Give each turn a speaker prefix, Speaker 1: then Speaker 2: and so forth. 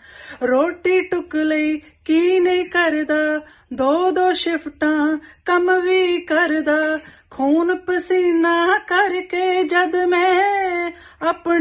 Speaker 1: ਰੋਟੀ ਟੁੱਕ ਲਈ ਕੀ ਨਹੀਂ ਕਰਦਾ, 2-2 ਸ਼ਿਫਟਾਂ ਕੰਮ ਵੀ ਕਰਦਾ, ਖੂਨ ਪਸੀਨਾ ਕਰਕੇ ਜਦ ਮੈਂ ਆਪਣੀ